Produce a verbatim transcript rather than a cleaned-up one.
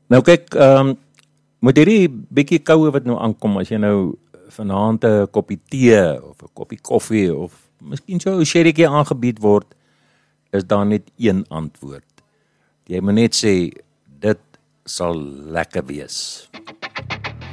Nou kyk, um, met hierdie bietjie koue wat nou aankom, as jy nou vanaand 'n koppie tee of 'n koppie koffie of miskien so 'n sherrytjie aangebied word, is daar net een antwoord. Jy moet net sê, dit sal lekker wees.